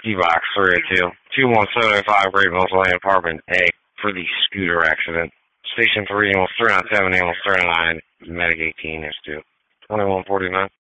D-Box 302. 21705 Great Mills Lane, Apartment A, for the scooter accident. Station 3, almost 397, almost 39, Medic 18 is due. 2149.